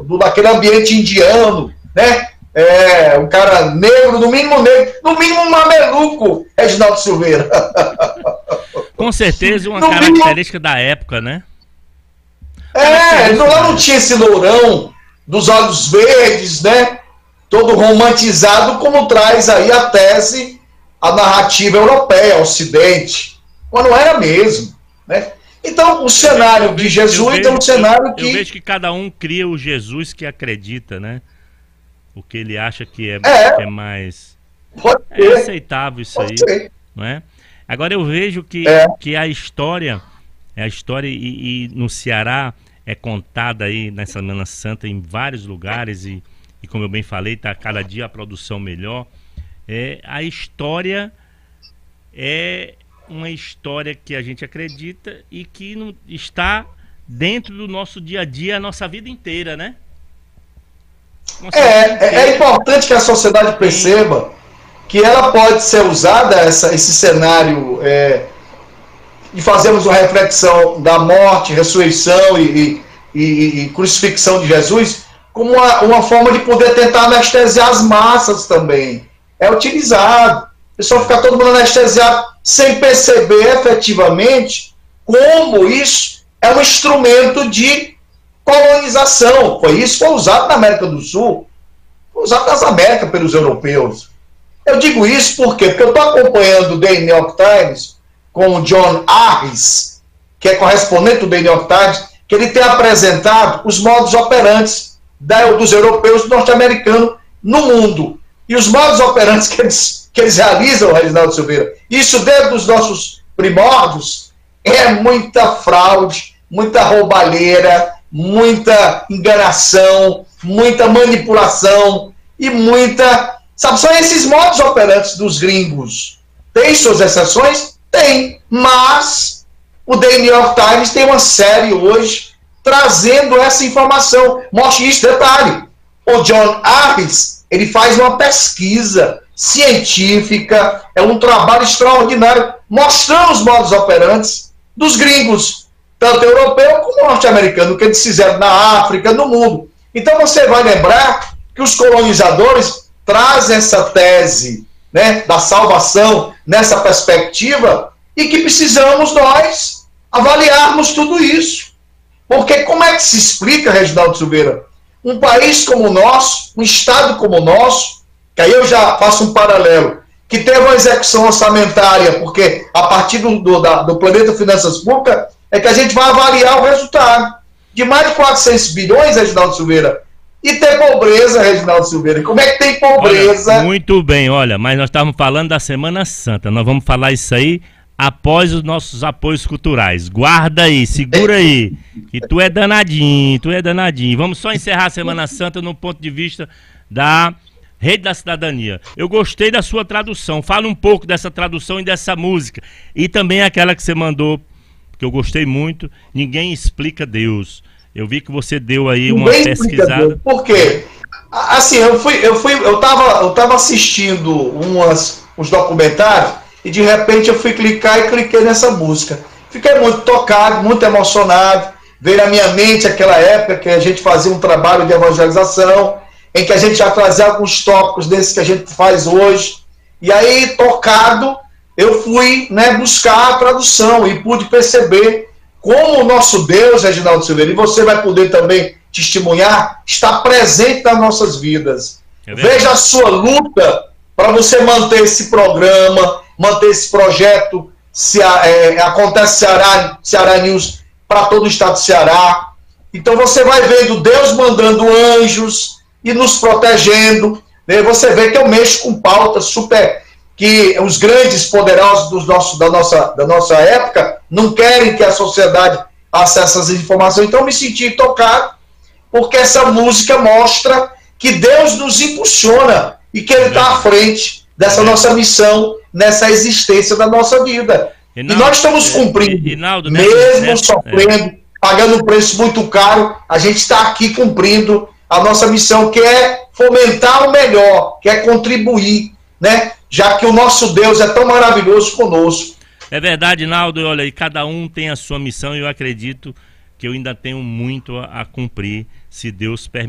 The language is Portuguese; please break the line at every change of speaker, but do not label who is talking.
daquele ambiente indiano, né? Um cara negro, no mínimo um mameluco, Reginaldo Silveira.
Com certeza uma característica da época, né?
Lá não tinha esse lourão dos olhos verdes, né? Todo romantizado, como traz aí a tese, a narrativa europeia, Ocidente. Mas não era mesmo, né? Então, o cenário de Jesus é um cenário que...
Eu vejo que cada um cria o Jesus que acredita, né? O que ele acha que é mais... É aceitável isso aí, não é? Agora eu vejo que a história e no Ceará é contada aí nessa Semana Santa em vários lugares e como eu bem falei, está cada dia a produção melhor. A história é uma história que a gente acredita e que não está dentro do nosso dia a dia, a nossa vida inteira, né?
É importante que a sociedade perceba que ela pode ser usada, esse cenário de fazermos uma reflexão da morte, ressurreição e crucifixão de Jesus como uma forma de poder tentar anestesiar as massas também. É utilizado. O pessoal fica todo mundo anestesiado sem perceber efetivamente como isso é um instrumento de colonização. Foi usado na América do Sul, foi usado nas Américas pelos europeus. Eu digo isso por quê? Porque eu estou acompanhando o The New York Times com o John Harris, que é correspondente do The New York Times, que ele tem apresentado os modos operantes dos europeus e norte-americanos no mundo. E os modos operantes que eles realizam, Reginaldo Silveira, isso dentro dos nossos primórdios, é muita fraude, muita roubalheira, muita enganação, muita manipulação e muita... Sabe, são esses modos operantes dos gringos. Tem suas exceções? Tem. Mas o The New York Times tem uma série hoje trazendo essa informação. Mostre isso, detalhe. O John Harris, ele faz uma pesquisa científica, é um trabalho extraordinário, mostrando os modos operantes dos gringos, tanto europeu como norte-americano, que eles fizeram na África, no mundo. Então você vai lembrar que os colonizadores trazem essa tese, né, da salvação nessa perspectiva e que precisamos nós avaliarmos tudo isso. Porque como é que se explica, Reginaldo Silveira, um país como o nosso, um estado como o nosso, que aí eu já faço um paralelo, que teve uma execução orçamentária, porque a partir do Planeta Finanças Públicas é que a gente vai avaliar o resultado de mais de 400 bilhões, Reginaldo Silveira, e ter pobreza, Reginaldo Silveira. Como é que tem pobreza?
Olha, muito bem, olha, mas nós estávamos falando da Semana Santa, nós vamos falar isso aí após os nossos apoios culturais. Guarda aí, segura aí, que tu é danadinho. Vamos só encerrar a Semana Santa no ponto de vista da Rede da Cidadania. Eu gostei da sua tradução, fala um pouco dessa tradução e dessa música, e também aquela que você mandou, que eu gostei muito, Ninguém Explica Deus. Eu vi que você deu aí uma pesquisada.
Por quê? Assim, eu tava assistindo uns documentários e de repente eu fui clicar e cliquei nessa música. Fiquei muito tocado, muito emocionado. Veio na minha mente aquela época que a gente fazia um trabalho de evangelização, em que a gente já trazia alguns tópicos desses que a gente faz hoje. E aí, tocado, eu fui, né, buscar a tradução e pude perceber como o nosso Deus, Reginaldo Silveira, e você vai poder também testemunhar, está presente nas nossas vidas. Veja a sua luta para você manter esse programa, manter esse projeto, acontece Ceará News para todo o estado do Ceará. Então você vai vendo Deus mandando anjos e nos protegendo. Né? Você vê que eu mexo com pautas super... que os grandes poderosos da nossa época não querem que a sociedade acesse essas informações. Então eu me senti tocado, porque essa música mostra que Deus nos impulsiona e que Ele está à frente dessa nossa missão, nessa existência da nossa vida. Rinaldo, e nós estamos cumprindo,
Rinaldo,
mesmo sofrendo, pagando um preço muito caro, a gente está aqui cumprindo a nossa missão, que é fomentar o melhor, que é contribuir, né? Já que o nosso Deus é tão maravilhoso conosco.
É verdade, Naldo, olha, e cada um tem a sua missão e eu acredito que eu ainda tenho muito a cumprir, se Deus permitir.